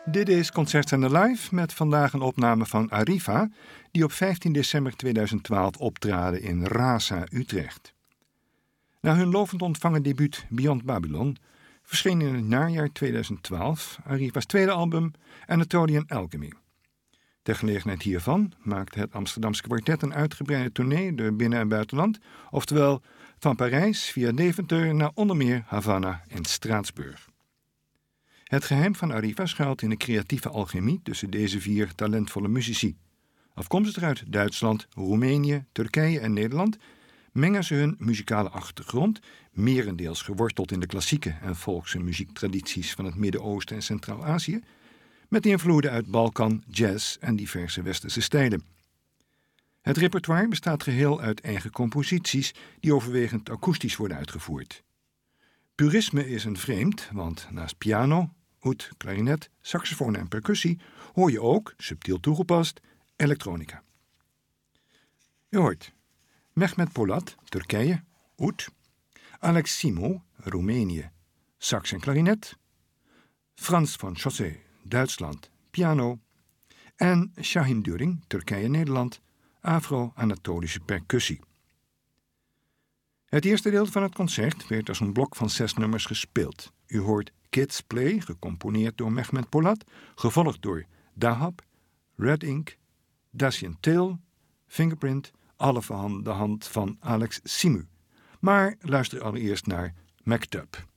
Dit is Concertzender Live met vandaag een opname van Arriva, die op 15 december 2012 optraden in Rasa, Utrecht. Na hun lovend ontvangen debuut Beyond Babylon verscheen in het najaar 2012 Arriva's tweede album Anatolian Alchemy. Ter gelegenheid hiervan maakte het Amsterdamse kwartet een uitgebreide tournee door binnen- en buitenland, oftewel van Parijs via Deventer naar onder meer Havana en Straatsburg. Het geheim van Arriva schuilt in de creatieve alchemie tussen deze 4 talentvolle muzici. Afkomstig uit Duitsland, Roemenië, Turkije en Nederland mengen ze hun muzikale achtergrond, merendeels geworteld in de klassieke en volkse muziektradities van het Midden-Oosten en Centraal-Azië, met invloeden uit Balkan, jazz en diverse westerse stijlen. Het repertoire bestaat geheel uit eigen composities die overwegend akoestisch worden uitgevoerd. Purisme is een vreemd, want naast piano, oud, klarinet, saxofoon en percussie hoor je ook, subtiel toegepast, elektronica. U hoort Mehmet Polat, Turkije, oud, Alex Simo, Roemenië, sax en klarinet, Frans van Chaussee, Duitsland, piano en Shahin During, Turkije-Nederland, Afro-Anatolische percussie. Het eerste deel van het concert werd als een blok van 6 nummers gespeeld. U hoort Kids Play, gecomponeerd door Mehmet Polat, gevolgd door Dahab, Red Ink, Dacian Tail, Fingerprint, alle van de hand van Alex Simu. Maar luister allereerst naar Mektub.